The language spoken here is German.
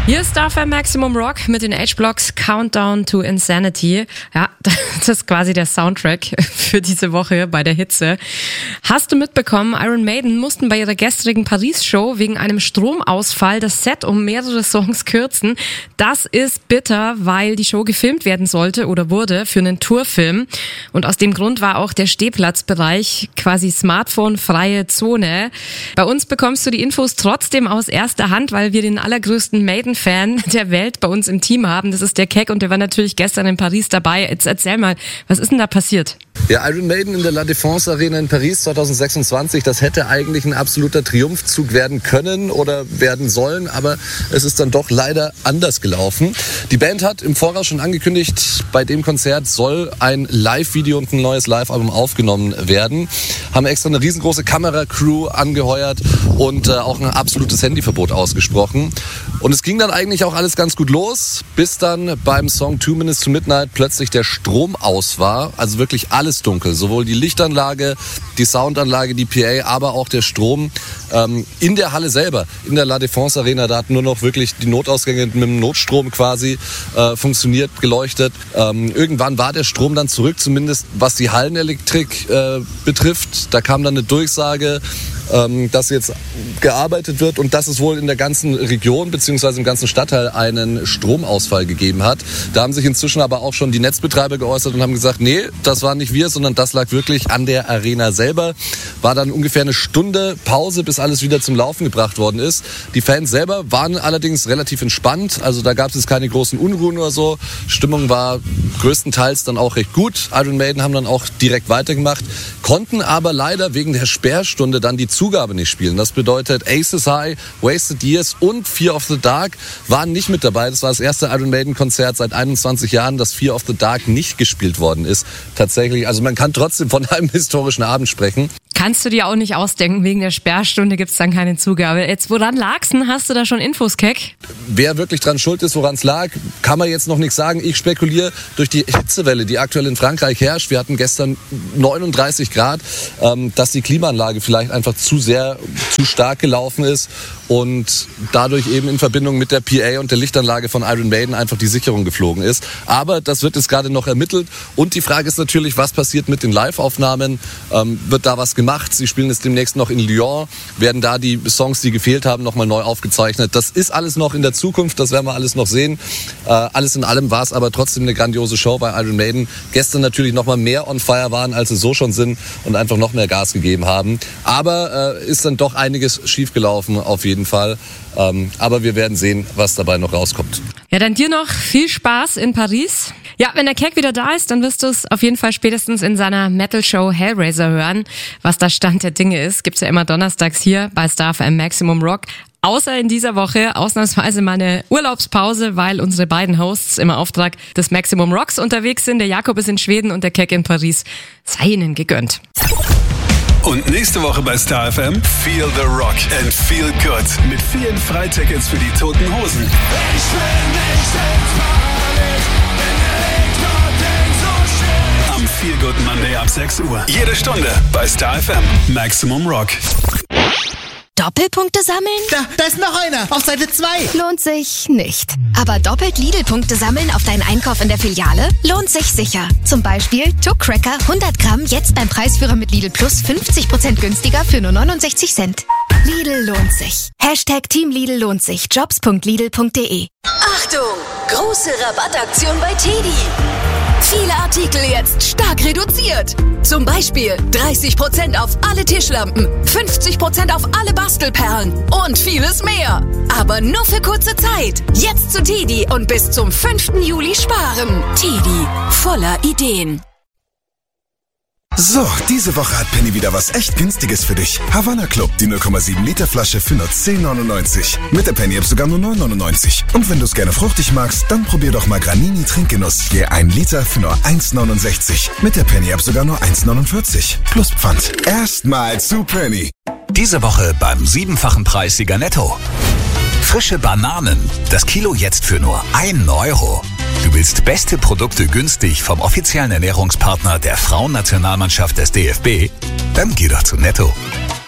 Hier ist Starfm Maximum Rock mit den H-Blocks Countdown to Insanity. Ja, das ist quasi der Soundtrack für diese Woche bei der Hitze. Hast du mitbekommen, Iron Maiden mussten bei ihrer gestrigen Paris-Show wegen einem Stromausfall das Set um mehrere Songs kürzen. Das ist bitter, weil die Show gefilmt werden sollte oder wurde für einen Tourfilm. Und aus dem Grund war auch der Stehplatzbereich quasi Smartphone-freie Zone. Bei uns bekommst du die Infos trotzdem aus erster Hand, weil wir den allergrößten Maiden-Fan der Welt bei uns im Team haben. Das ist der Keck und der war natürlich gestern in Paris dabei. Jetzt erzähl mal, was ist denn da passiert? Ja, Iron Maiden in der La Défense Arena in Paris 2026, das hätte eigentlich ein absoluter Triumphzug werden können oder werden sollen, aber es ist dann doch leider anders gelaufen. Die Band hat im Voraus schon angekündigt, bei dem Konzert soll ein Live-Video und ein neues Live-Album aufgenommen werden. Haben extra eine riesengroße Kameracrew angeheuert und auch ein absolutes Handyverbot ausgesprochen. Und es ging dann eigentlich auch alles ganz gut los, bis dann beim Song 2 Minutes to Midnight plötzlich der Strom aus war. Also wirklich alles dunkel. Sowohl die Lichtanlage, die Soundanlage, die PA, aber auch der Strom in der Halle selber, in der La Défense Arena. Da hatten nur noch wirklich die Notausgänge mit dem Notstrom quasi funktioniert, geleuchtet. Irgendwann war der Strom dann zurück, zumindest was die Hallenelektrik betrifft. Da kam dann eine Durchsage, dass jetzt gearbeitet wird und dass es wohl in der ganzen Region bzw. im ganzen Stadtteil einen Stromausfall gegeben hat. Da haben sich inzwischen aber auch schon die Netzbetreiber geäußert und haben gesagt, nee, das waren nicht wir, sondern das lag wirklich an der Arena selber. War dann ungefähr eine Stunde Pause, bis alles wieder zum Laufen gebracht worden ist. Die Fans selber waren allerdings relativ entspannt, also da gab es jetzt keine großen Unruhen oder so. Stimmung war größtenteils dann auch recht gut. Iron Maiden haben dann auch direkt weitergemacht, konnten aber leider wegen der Sperrstunde dann die Zugabe nicht spielen. Das bedeutet, Aces High, Wasted Years und Fear of the Dark waren nicht mit dabei. Das war das erste Iron Maiden Konzert seit 21 Jahren, dass Fear of the Dark nicht gespielt worden ist. Tatsächlich, also man kann trotzdem von einem historischen Abend sprechen. Kannst du dir auch nicht ausdenken, wegen der Sperrstunde gibt's dann keine Zugabe. Jetzt, woran lag's denn? Hast du da schon Infos, Keck? Wer wirklich dran schuld ist, woran es lag, kann man jetzt noch nichts sagen. Ich spekuliere durch die Hitzewelle, die aktuell in Frankreich herrscht. Wir hatten gestern 39 Grad, dass die Klimaanlage vielleicht einfach zu stark gelaufen ist und dadurch eben in Verbindung mit der PA und der Lichtanlage von Iron Maiden einfach die Sicherung geflogen ist. Aber das wird jetzt gerade noch ermittelt und die Frage ist natürlich, was passiert mit den Live-Aufnahmen? Wird da was gemacht? Sie spielen jetzt demnächst noch in Lyon, werden da die Songs, die gefehlt haben, nochmal neu aufgezeichnet. Das ist alles noch in der Zukunft, das werden wir alles noch sehen. Alles in allem war es aber trotzdem eine grandiose Show bei Iron Maiden. Gestern natürlich nochmal mehr on fire waren, als sie so schon sind und einfach noch mehr Gas gegeben haben. Aber ist dann doch einiges schiefgelaufen auf jeden Fall. Aber wir werden sehen, was dabei noch rauskommt. Ja, dann dir noch viel Spaß in Paris. Ja, wenn der Keck wieder da ist, dann wirst du es auf jeden Fall spätestens in seiner Metal-Show Hellraiser hören. Was da Stand der Dinge ist, gibt's ja immer donnerstags hier bei Starfm Maximum Rock. Außer in dieser Woche ausnahmsweise mal eine Urlaubspause, weil unsere beiden Hosts im Auftrag des Maximum Rocks unterwegs sind. Der Jakob ist in Schweden und der Keck in Paris. Sei ihnen gegönnt. Und nächste Woche bei Starfm Feel the Rock and Feel Good mit vielen Freitickets für die Toten Hosen. Ich will nicht ins Paradies, wenn so schön. Am Feel Good Monday ab 6 Uhr. Jede Stunde bei Starfm Maximum Rock. Doppelpunkte sammeln? Da ist noch einer. Auf Seite 2. Lohnt sich nicht. Aber doppelt Lidl-Punkte sammeln auf deinen Einkauf in der Filiale? Lohnt sich sicher. Zum Beispiel Tuck Cracker 100 Gramm jetzt beim Preisführer mit Lidl Plus 50% günstiger für nur 69 Cent. Lidl lohnt sich. Hashtag Team Lidl lohnt sich. Jobs.lidl.de. Achtung! Große Rabattaktion bei TEDi. Viele Artikel jetzt stark reduziert. Zum Beispiel 30% auf alle Tischlampen, 50% auf alle Bastelperlen und vieles mehr. Aber nur für kurze Zeit. Jetzt zu TEDi und bis zum 5. Juli sparen. TEDi, voller Ideen. So, diese Woche hat Penny wieder was echt Günstiges für dich. Havanna Club, die 0,7 Liter Flasche für nur 10,99. Mit der Penny App sogar nur 9,99. Und wenn du es gerne fruchtig magst, dann probier doch mal Granini Trinkgenuss. Je 1 Liter für nur 1,69. Mit der Penny App sogar nur 1,49. Plus Pfand. Erstmal zu Penny. Diese Woche beim 7-fachen Preis Sieger Netto. Frische Bananen. Das Kilo jetzt für nur 1 Euro. Du willst beste Produkte günstig vom offiziellen Ernährungspartner der Frauennationalmannschaft des DFB? Dann geh doch zu Netto.